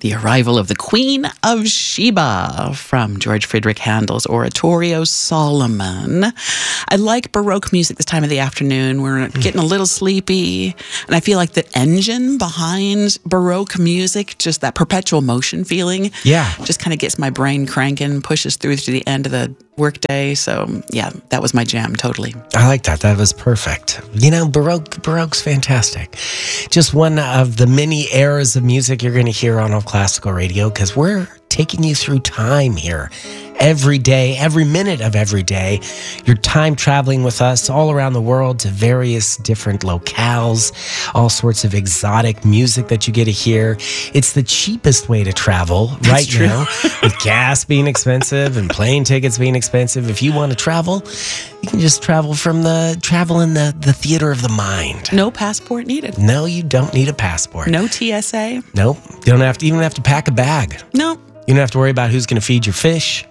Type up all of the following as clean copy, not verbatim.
The Arrival of the Queen of Sheba from George Friedrich Handel's Oratorio Solomon. I like Baroque music this time of the afternoon. We're getting a little sleepy, and I feel like the engine behind Baroque music, just that perpetual motion feeling, just kind of gets my brain cranking, pushes through to the end of the workday. So yeah, that was my jam, totally. I like that. That was perfect. You know, Baroque's fantastic. Just one of the many eras of music you're going to hear on All Classical Radio, because we're taking you through time here. Every day, every minute of every day, you're time traveling with us all around the world to various different locales, all sorts of exotic music that you get to hear. It's the cheapest way to travel right now, with gas being expensive and plane tickets being expensive. If you want to travel, you can just travel in the theater of the mind. No passport needed. No, you don't need a passport. No TSA. Nope. You don't even have to pack a bag. No. You don't have to worry about who's going to feed your fish.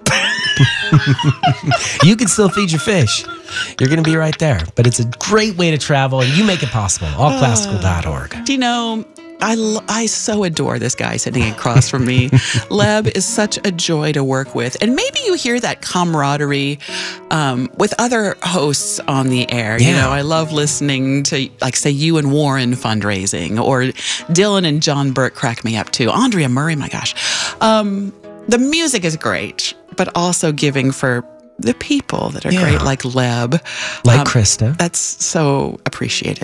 You can still feed your fish. You're going to be right there. But it's a great way to travel, and you make it possible. Allclassical.org. Do you know, I so adore this guy sitting across from me. Leb is such a joy to work with. And maybe you hear that camaraderie with other hosts on the air. Yeah. You know, I love listening to, like, say, you and Warren fundraising, or Dylan and John Burke crack me up too. Andrea Murray, my gosh. The music is great, but also giving for the people that are great, like Leb. Like Krista. That's so appreciated.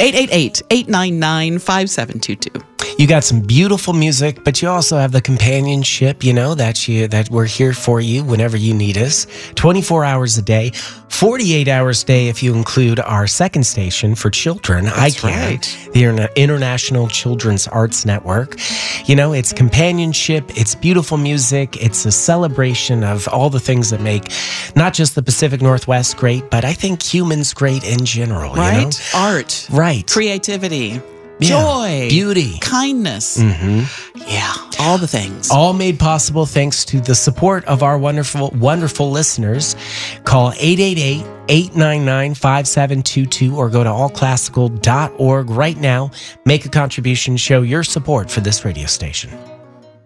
888-899-5722. You got some beautiful music, but you also have the companionship, you know, that we're here for you whenever you need us. 24 hours a day, 48 hours a day if you include our second station for children, That's right. The International Children's Arts Network. You know, it's companionship, it's beautiful music, it's a celebration of all the things that make not just the Pacific Northwest great, but I think humans great in general. Right? You know? Art. Right. Creativity. Yeah. Joy. Beauty. Kindness. Yeah, all the things. All made possible thanks to the support of our wonderful, wonderful listeners. Call 888-899-5722 or go to allclassical.org right now. Make a contribution. Show your support for this radio station.